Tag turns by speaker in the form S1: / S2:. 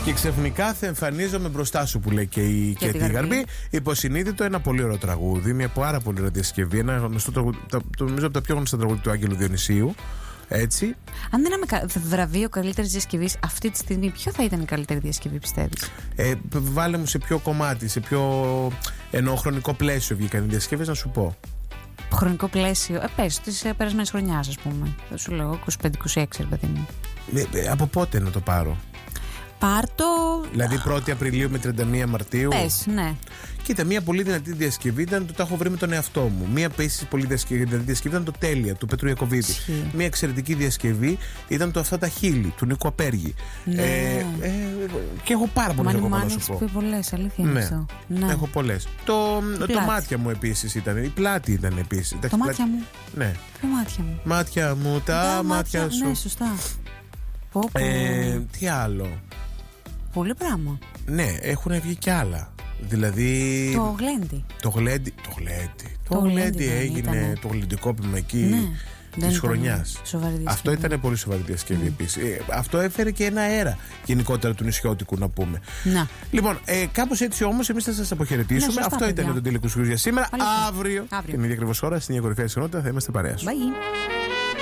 S1: Και ξαφνικά θα εμφανίζομαι μπροστά σου, που λέει και η Γαρμπή. Υποσυνείδητο, ένα πολύ ωραίο τραγούδι, μια πάρα πολύ ωραία διασκευή. Ένα γνωστό τραγούδι, νομίζω από τα πιο γνωστά τραγούδια του Άγγελου Διονυσίου. Έτσι. Αν δεν είχαμε βραβείο καλύτερης διασκευής αυτή τη στιγμή, ποιο θα ήταν η καλύτερη διασκευή, πιστεύεις?
S2: Βάλε μου σε ποιο κομμάτι, σε ποιο χρονικό πλαίσιο βγήκαν οι διασκευές, να σου πω.
S1: Χρονικό πλαίσιο, πες της περασμένης χρονιάς, ας πούμε. Θα σου λέω 25-26, παιδί μου.
S2: Από πότε να το πάρω?
S1: Πάρτο.
S2: Δηλαδή 1η Απριλίου με 31 Μαρτίου.
S1: Πες, ναι.
S2: Κοίτα, μια πολύ δυνατή διασκευή ήταν το «Τα έχω βρει με τον εαυτό μου». Μια επίσης πολύ δυνατή διασκευή ήταν το «Τέλεια» του Πέτρου Ιακωβίδη. Μια εξαιρετική διασκευή ήταν το «Αυτά τα χείλη» του Νίκου Απέργη.
S1: Ναι.
S2: Και έχω πάρα πολλές ακόμα να σου πω.
S1: Έχω πολλές, αλήθεια είναι αυτό.
S2: Ναι. Έχω πολλές. Το «Μάτια μου» επίσης ήταν. Η «Πλάτη» ήταν επίσης.
S1: Το «Μάτια μου».
S2: Ναι.
S1: Το «Μάτια μου».
S2: Μάτια μου, τα μάτια σου.
S1: Ναι, σωστά.
S2: Τι άλλο?
S1: Πολύ πράγμα.
S2: Ναι, έχουν βγει κι άλλα. Δηλαδή.
S1: Το Γλέντι.
S2: Το Γλέντι έγινε το γλεντικό πείμα εκεί της χρονιάς. Αυτό ήταν πολύ σοβαρή διασκευή επίσης. Αυτό έφερε και ένα αέρα γενικότερα του νησιώτικου, να πούμε.
S1: Να.
S2: Λοιπόν, κάπως έτσι όμως εμείς θα σας αποχαιρετήσουμε.
S1: Ναι,
S2: αυτό ήταν το τελικό σου για σήμερα. Αύριο την ίδια ακριβώς ώρα, στην ίδια κορυφαία συχνότητα, θα είμαστε παρέα σου.
S1: Bye.